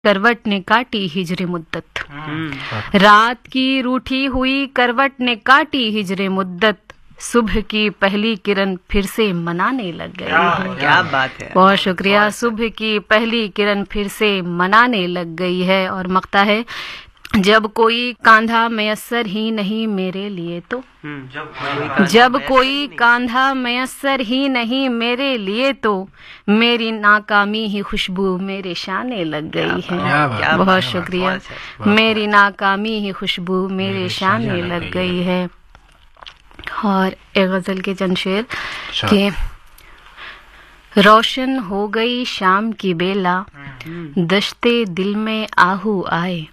करवट ने काटी हिजरे मुद्दत। रात की रूठी हुई करवट ने काटी हिजरे मुद्दत, सुबह की पहली किरण फिर से मनाने लग गई है। क्या बात है, बहुत शुक्रिया। सुबह की पहली किरण फिर से मनाने लग गई है। और मक्ता है, जब कोई कांधा मयस्सर ही नहीं मेरे लिए तो, जब कोई कांधा मयस्सर ही नहीं मेरे लिए तो, मेरी नाकामी ही खुशबू मेरे शाने लग गई है। बहुत शुक्रिया। मेरी नाकामी ही खुशबू मेरे शाने लग गई है। और एक गजल के चंद शेर के, रोशन हो गई शाम की बेला, दश्ते दिल में आहू आए।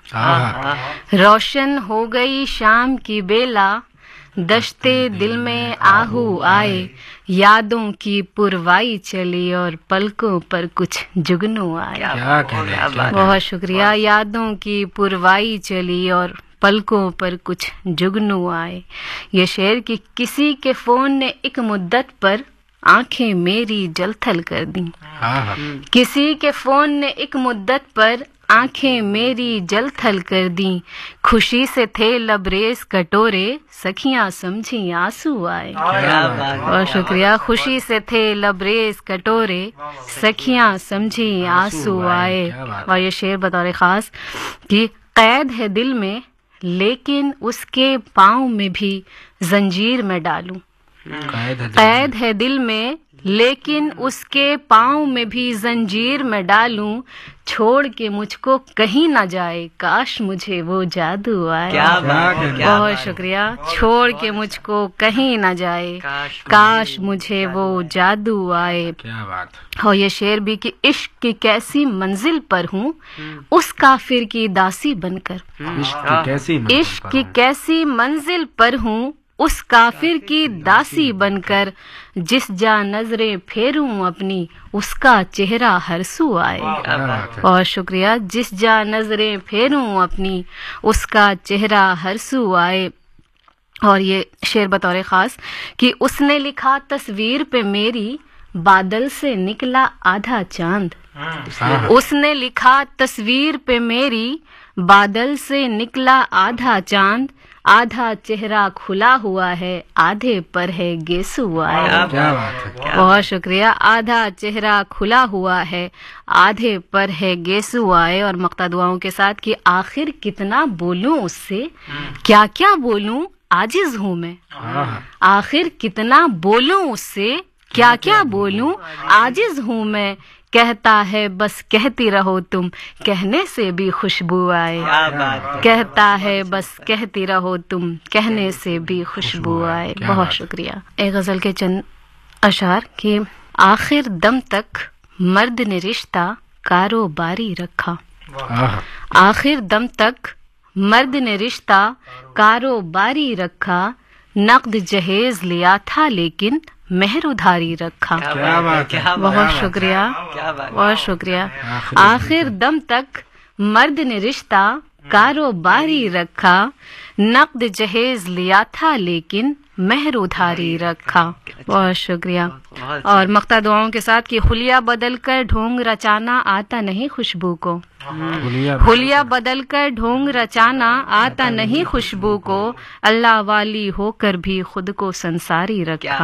रोशन हो गई शाम की बेला, दश्ते दिल में आहू आए, यादों की पुरवाई चली और पलकों पर कुछ जुगनू आए। बहुत शुक्रिया। यादों की पुरवाई चली और पलकों पर कुछ जुगनू आए। ये शेर कि किसी के फोन ने एक मुद्दत पर आंखें मेरी जलथल कर दी। किसी के फोन ने एक मुद्दत पर आंखें मेरी जलथल कर दी, खुशी से थे लबरेज कटोरे, सखियां समझी आंसू आए। बहुत शुक्रिया। खुशी से थे लबरेज कटोरे, सखियां समझी आंसू आए। और ये शेर बतौर खास कि कैद है दिल में लेकिन उसके पाँव में भी जंजीर में डालूं। कैद है दिल में लेकिन उसके पाँव में भी जंजीर में डालूं, छोड़ के मुझको कहीं ना जाए, काश मुझे वो जादू आए। बहुत शुक्रिया। छोड़ के मुझको कहीं ना जाए, काश मुझे वो जादू आए। और ये शेर भी कि इश्क की कैसी मंजिल पर हूँ उस काफिर की दासी बनकर। इश्क की कैसी मंजिल पर हूँ उस काफिर की दासी बनकर, जिस जा नजरें फेरूं अपनी उसका चेहरा हरसू आए। और शुक्रिया। जिस जा नजरें फेरूं अपनी उसका चेहरा हरसू आए। और ये शेर बतौर खास कि उसने लिखा तस्वीर पे मेरी, बादल से निकला आधा चांद। उसने लिखा तस्वीर पे मेरी, बादल से निकला आधा चांद, आधा चेहरा खुला हुआ है, आधे पर है गेसू आए। बहुत शुक्रिया। आधा चेहरा खुला हुआ है, आधे पर है गेसू आए। और मक्ता दुआओं के साथ कि आखिर कितना बोलूं उससे, क्या क्या बोलूं आजिज हूं मैं। आखिर कितना बोलूं उससे, क्या क्या बोलूं आजिज हूं मैं, कहता है बस कहती रहो तुम, कहने से भी खुशबू आए। कहता है बस कहती रहो तुम, कहने से भी खुशबू आए। बहुत शुक्रिया। एक गजल के चंद अशार कि आखिर दम तक मर्द ने रिश्ता कारोबारी रखा। आखिर दम तक मर्द ने रिश्ता कारोबारी रखा, नकद जहेज लिया था लेकिन मेहर उधारी रखा। बहुत शुक्रिया। बहुत शुक्रिया। आखिर दम तक मर्द ने रिश्ता कारोबारी रखा, नकद जहेज लिया था लेकिन मेहर उधारी रखा। बहुत शुक्रिया। और मक्ता दुआओं के साथ कि हुलिया बदल कर ढोंग रचाना आता नहीं खुशबू को। हुलिया बदल कर ढोंग रचाना आता नहीं खुशबू को, अल्लाह वाली होकर भी खुद को संसारी रखा।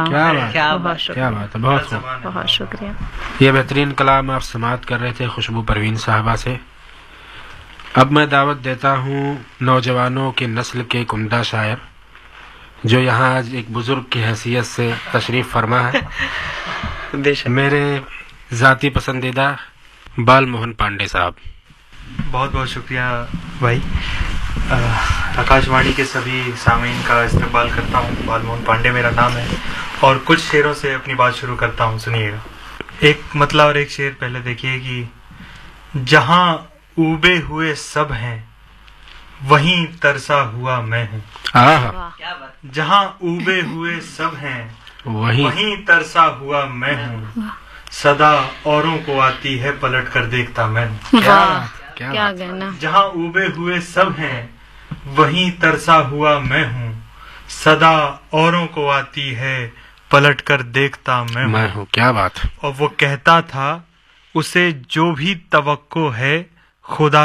बहुत शुक्रिया। ये बेहतरीन कलाम आप समाअत कर रहे थे खुशबू परवीन साहबा से। अब मैं दावत देता हूँ नौजवानों की नस्ल के एक उम्दा शायर जो यहाँ आज एक बुजुर्ग की हैसियत से तशरीफ फरमा है, मेरे ज़ाती पसंदीदा बाल मोहन पांडे साहब। बहुत बहुत शुक्रिया भाई। आकाशवाणी के सभी सामीन का इस्तकबाल करता हूँ। बाल मोहन पांडे मेरा नाम है और कुछ शेरों से अपनी बात शुरू करता हूँ, सुनिएगा। एक मतला और एक शेर पहले देखिए कि जहाँ ऊबे हुए सब हैं वहीं तरसा हुआ मैं हूँ। जहाँ ऊबे हुए सब हैं वहीं तरसा हुआ मैं हूँ, सदा औरों को आती है पलट कर देखता मैं हूँ। क्या कहना। जहाँ ऊबे हुए सब हैं वहीं तरसा हुआ मैं हूँ, सदा औरों को आती है पलट कर देखता मैं हूँ। क्या बात। और वो कहता था उसे जो भी तवक्को है खुदा